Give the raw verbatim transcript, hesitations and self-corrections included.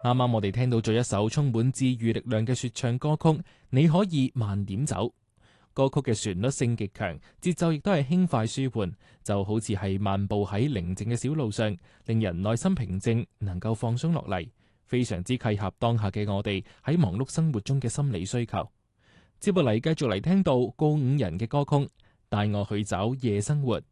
啱啱我哋聽到咗一首充滿治愈力量嘅說唱歌曲，你可以慢點走。歌曲嘅旋律性極強，節奏亦都係輕快舒緩，就好似係漫步喺寧靜嘅小路上，令人內心平靜，能夠放鬆落嚟，非常之契合當下嘅我哋喺忙碌生活中嘅心理需求。接落嚟繼續嚟聽到告五人嘅歌曲，帶我去找夜生活。